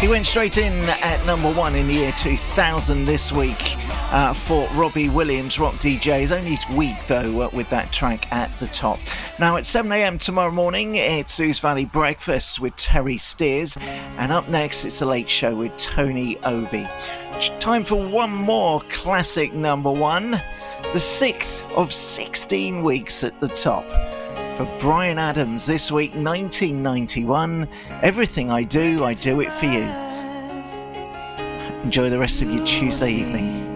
He went straight in at number 1 in the year 2000 this week for Robbie Williams, Rock DJs. Only week though with that track at the top. Now at 7 a.m. tomorrow morning, it's Ouse Valley Breakfast with Terry Steers, and up next it's The Late Show with Tony Obi. Time for one more classic number 1, the 6th of 16 weeks at the top. For Bryan Adams this week, 1991, Everything I Do it for you. Enjoy the rest of your Tuesday evening.